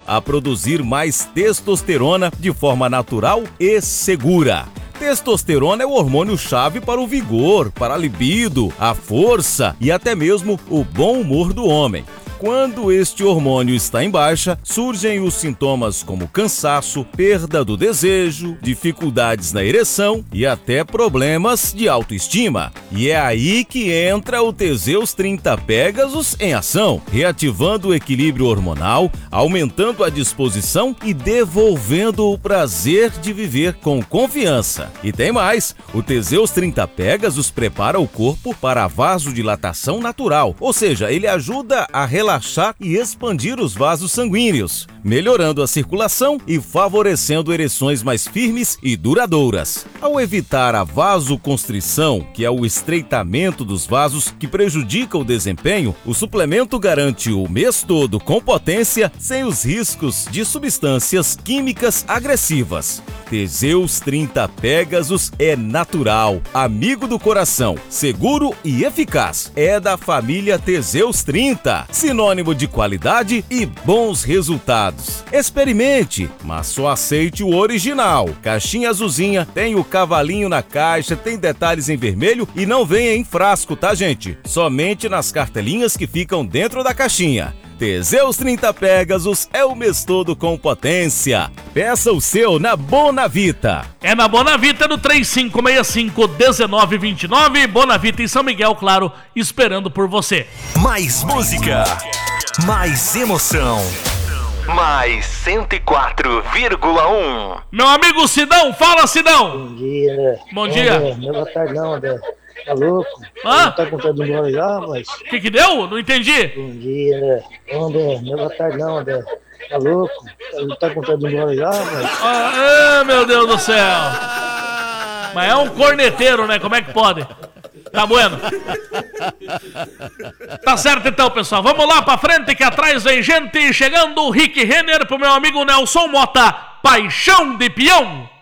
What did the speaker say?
a produzir mais testosterona de forma natural e segura. Testosterona é o hormônio-chave para o vigor, para a libido, a força e até mesmo o bom humor do homem. Quando este hormônio está em baixa, surgem os sintomas como cansaço, perda do desejo, dificuldades na ereção e até problemas de autoestima. E é aí que entra o Teseus 30 Pegasus em ação, reativando o equilíbrio hormonal, aumentando a disposição e devolvendo o prazer de viver com confiança. E tem mais, o Teseus 30 Pegasus prepara o corpo para a vasodilatação natural, ou seja, ele ajuda a relaxar e expandir os vasos sanguíneos, melhorando a circulação e favorecendo ereções mais firmes e duradouras. Ao evitar a vasoconstrição, que é o estreitamento dos vasos que prejudica o desempenho, o suplemento garante o mês todo com potência sem os riscos de substâncias químicas agressivas. Teseus 30 Pegasus é natural, amigo do coração, seguro e eficaz. É da família Teseus 30, sinônimo de qualidade e bons resultados. Experimente, mas só aceite o original. Caixinha azulzinha, tem o cavalinho na caixa, tem detalhes em vermelho e não vem em frasco, tá, gente? Somente nas cartelinhas que ficam dentro da caixinha. Teseus 30 Pegasus é o mês todo com potência. Peça o seu na Bonavita. É na Bonavita no 3565-1929. Bonavita em São Miguel, claro, esperando por você. Mais música, mais emoção, mais 104,1. Meu amigo Sidão, fala, Sidão. Bom dia, André. Bom dia. André, não é boa tarde não, André. Tá louco? Hã? Não tá contando embora já, mas... O que deu? Não entendi. Bom dia, André. André, não é boa tarde não, André. Tá louco? Não tá contando embora já, mas... Ah, meu Deus do céu. Mas é um corneteiro, né? Como é que pode? Tá bueno. Tá certo então, pessoal. Vamos lá pra frente que atrás vem gente chegando. O Rick Renner pro meu amigo Nelson Mota. Paixão de Peão.